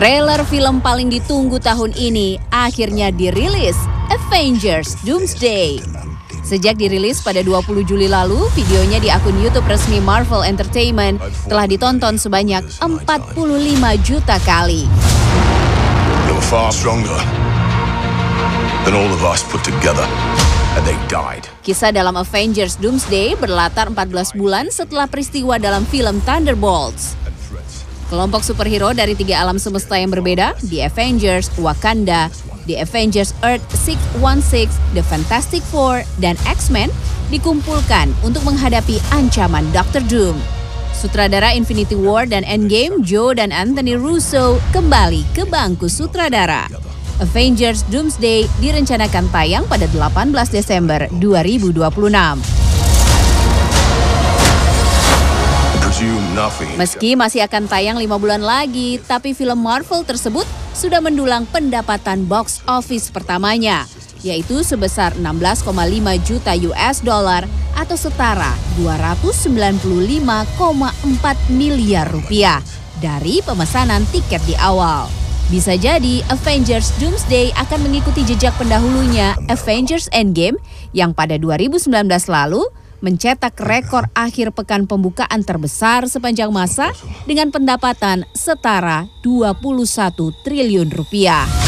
Trailer film paling ditunggu tahun ini akhirnya dirilis, Avengers Doomsday. Sejak dirilis pada 20 Juli lalu, videonya di akun YouTube resmi Marvel Entertainment telah ditonton sebanyak 45 juta kali. You're far stronger than all of us put together. And they died. Kisah dalam Avengers Doomsday berlatar 14 bulan setelah peristiwa dalam film Thunderbolts. Kelompok superhero dari 3 alam semesta yang berbeda, The Avengers, Wakanda, The Avengers Earth 616, The Fantastic Four, dan X-Men dikumpulkan untuk menghadapi ancaman Dr. Doom. Sutradara Infinity War dan Endgame, Joe dan Anthony Russo kembali ke bangku sutradara. Avengers Doomsday direncanakan tayang pada 18 Desember 2026. Meski masih akan tayang 5 bulan lagi, tapi film Marvel tersebut sudah mendulang pendapatan box office pertamanya, yaitu sebesar 16,5 juta US dollar atau setara 295,4 miliar rupiah dari pemesanan tiket di awal. Bisa jadi Avengers Doomsday akan mengikuti jejak pendahulunya Avengers Endgame yang pada 2019 lalu mencetak rekor akhir pekan pembukaan terbesar sepanjang masa dengan pendapatan setara 21 triliun rupiah.